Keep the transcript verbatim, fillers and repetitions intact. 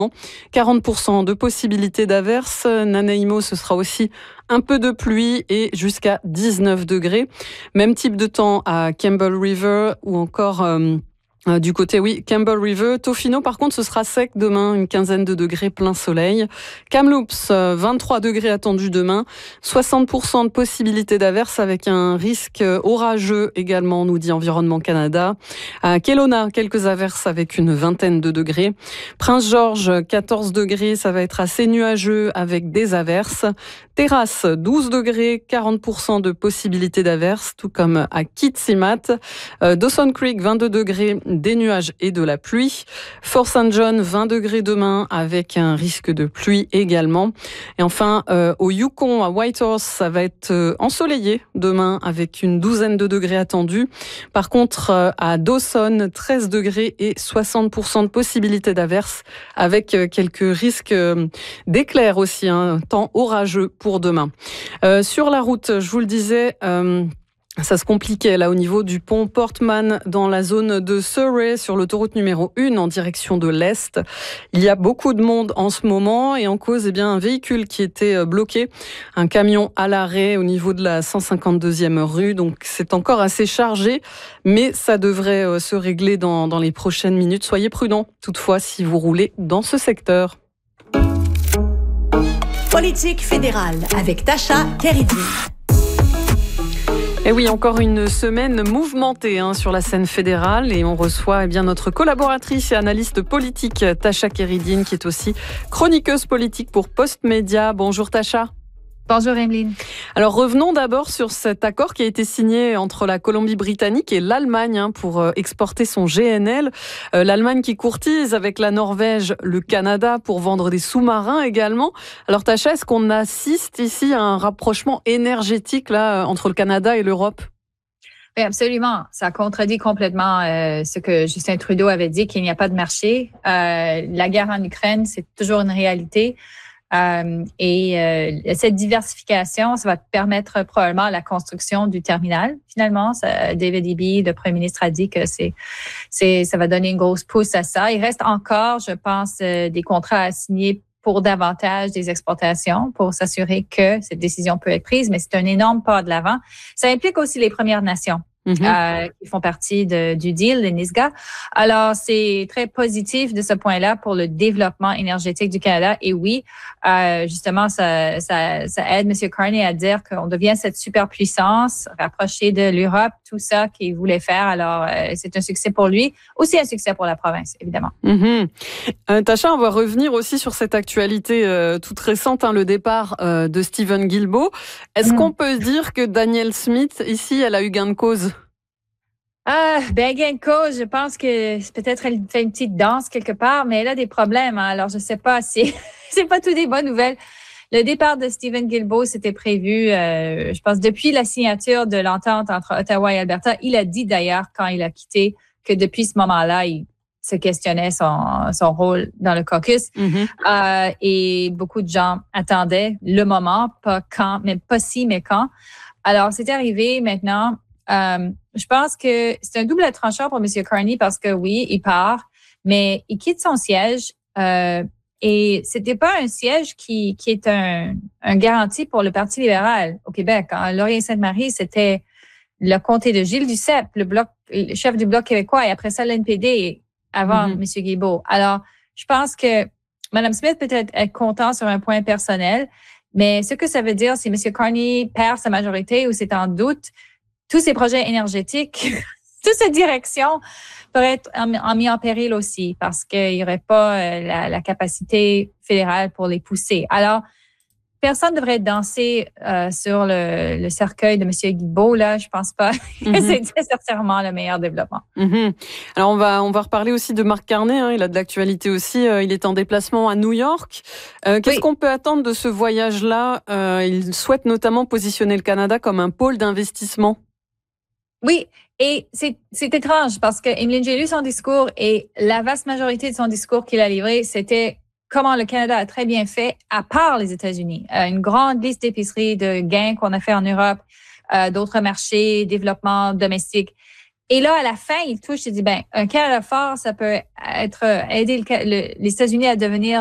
quarante pour cent de possibilités d'averse. Nanaimo, ce sera aussi un peu de pluie et jusqu'à dix-neuf degrés. Même type de temps à Campbell River ou encore... Euh, Euh, du côté, oui, Campbell River. Tofino, par contre, ce sera sec demain, une quinzaine de degrés, plein soleil. Kamloops, euh, vingt-trois degrés attendus demain, soixante pour cent de possibilités d'averse avec un risque orageux également, nous dit Environnement Canada. À Kelowna, quelques averses avec une vingtaine de degrés. Prince George, quatorze degrés, ça va être assez nuageux avec des averses. Terrasse, douze degrés, quarante pour cent de possibilités d'averse, tout comme à Kitimat. Euh, Dawson Creek, vingt-deux degrés, des nuages et de la pluie. Fort Saint John, vingt degrés demain avec un risque de pluie également. Et enfin, euh, au Yukon, à Whitehorse, ça va être euh, ensoleillé demain avec une douzaine de degrés attendus. Par contre, euh, à Dawson, treize degrés et soixante pour cent de possibilités d'averse avec euh, quelques risques euh, d'éclairs aussi, un hein, temps orageux pour demain. Euh, sur la route, je vous le disais... Euh, Ça se compliquait là au niveau du pont Portman dans la zone de Surrey sur l'autoroute numéro un en direction de l'Est. Il y a beaucoup de monde en ce moment et en cause eh bien, un véhicule qui était bloqué, un camion à l'arrêt au niveau de la cent cinquante-deuxième rue. Donc c'est encore assez chargé, mais ça devrait se régler dans, dans les prochaines minutes. Soyez prudents toutefois si vous roulez dans ce secteur. Politique fédérale avec Tasha Keridine. Et oui, encore une semaine mouvementée hein, sur la scène fédérale et on reçoit eh bien, notre collaboratrice et analyste politique Tasha Keridine qui est aussi chroniqueuse politique pour Postmédia. Bonjour Tasha. Bonjour Emeline. Alors revenons d'abord sur cet accord qui a été signé entre la Colombie-Britannique et l'Allemagne hein, pour exporter son G N L. Euh, L'Allemagne qui courtise avec la Norvège, le Canada pour vendre des sous-marins également. Alors Tasha, est-ce qu'on assiste ici à un rapprochement énergétique là entre le Canada et l'Europe? Oui, absolument. Ça contredit complètement euh, ce que Justin Trudeau avait dit, qu'il n'y a pas de marché. Euh, la guerre en Ukraine, c'est toujours une réalité. Euh, et euh, cette diversification, ça va permettre probablement la construction du terminal. Finalement, ça, David Eby, le premier ministre, a dit que c'est, c'est, ça va donner une grosse pousse à ça. Il reste encore, je pense, euh, des contrats à signer pour davantage des exportations, pour s'assurer que cette décision peut être prise, mais c'est un énorme pas de l'avant. Ça implique aussi les Premières Nations. Mm-hmm. Euh, qui font partie de, du deal, les NISGA. Alors, c'est très positif de ce point-là pour le développement énergétique du Canada. Et oui, euh, justement, ça, ça, ça aide M. Carney à dire qu'on devient cette superpuissance rapprochée de l'Europe, tout ça qu'il voulait faire. Alors, euh, c'est un succès pour lui, aussi un succès pour la province, évidemment. Mm-hmm. Euh, Tasha, on va revenir aussi sur cette actualité euh, toute récente, hein, le départ euh, de Stephen Guilbeault. Est-ce mm. qu'on peut dire que Danielle Smith, ici, elle a eu gain de cause? Ah, ben, gain de cause, je pense que peut-être elle fait une petite danse quelque part, mais elle a des problèmes. Hein, alors, je sais pas si c'est pas tout des bonnes nouvelles. Le départ de Stephen Guilbeault, c'était prévu, euh, je pense, depuis la signature de l'entente entre Ottawa et Alberta. Il a dit d'ailleurs, quand il a quitté, que depuis ce moment-là, il se questionnait son, son rôle dans le caucus. Mm-hmm. Euh, et beaucoup de gens attendaient le moment, pas quand, mais pas si, mais quand. Alors, c'est arrivé maintenant. Euh, je pense que c'est un double tranchant pour M. Carney parce que oui, il part, mais il quitte son siège euh, et c'était pas un siège qui, qui est un, un garantie pour le Parti libéral au Québec. Hein. Laurier-Sainte-Marie, c'était le comté de Gilles Duceppe, le bloc, le chef du Bloc québécois, et après ça, l'N P D avant mm-hmm. M. Guilbeault. Alors, je pense que Mme Smith peut être, être content sur un point personnel, mais ce que ça veut dire, si M. Carney perd sa majorité ou c'est en doute, tous ces projets énergétiques, toute cette direction pourrait être en, en mis en péril aussi parce qu'il n'y aurait pas euh, la, la capacité fédérale pour les pousser. Alors, personne ne devrait danser euh, sur le, le cercueil de M. Guilbeault, là. Je pense pas mm-hmm. que c'est nécessairement le meilleur développement. Mm-hmm. Alors, on va, on va reparler aussi de Marc Carney. Hein. Il a de l'actualité aussi. Euh, il est en déplacement à New York. Euh, qu'est-ce oui. qu'on peut attendre de ce voyage-là? Euh, il souhaite notamment positionner le Canada comme un pôle d'investissement. Oui, et c'est, c'est étrange parce que Emeline, j'ai lu son discours et la vaste majorité de son discours qu'il a livré, c'était comment le Canada a très bien fait, à part les États-Unis. Euh, une grande liste d'épiceries, de gains qu'on a fait en Europe, euh, d'autres marchés, développement domestique. Et là, à la fin, il touche, il dit, ben, un Canada fort, ça peut être aider le, le, les États-Unis à devenir